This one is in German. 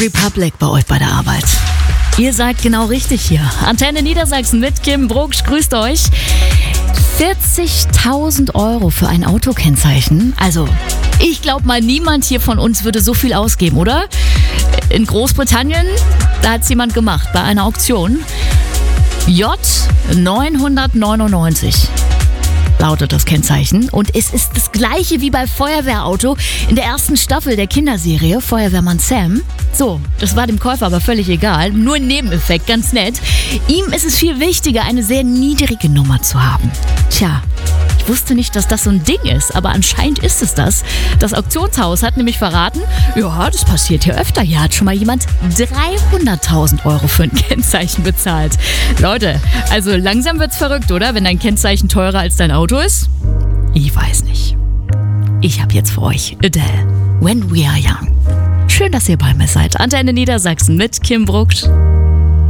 Republic bei euch bei der Arbeit. Ihr seid genau richtig hier. Antenne Niedersachsen mit Kim Brucksch, grüßt euch. 40.000 Euro für ein Autokennzeichen. Also, ich glaube mal, niemand hier von uns würde so viel ausgeben, oder? In Großbritannien, da hat es jemand gemacht bei einer Auktion. J999 lautet das Kennzeichen. Und es ist das gleiche wie bei Feuerwehrauto in der ersten Staffel der Kinderserie Feuerwehrmann Sam. So, das war dem Käufer aber völlig egal. Nur ein Nebeneffekt, ganz nett. Ihm ist es viel wichtiger, eine sehr niedrige Nummer zu haben. Tja, ich wusste nicht, dass das so ein Ding ist, aber anscheinend ist es das. Das Auktionshaus hat nämlich verraten, ja, das passiert hier öfter. Hier hat schon mal jemand 300.000 Euro für ein Kennzeichen bezahlt. Leute, also langsam wird's verrückt, oder? Wenn dein Kennzeichen teurer als dein Auto ist? Ich weiß nicht. Ich habe jetzt für euch Adele, When We Are Young. Schön, dass ihr bei mir seid. Antenne Niedersachsen mit Kim Brucksch.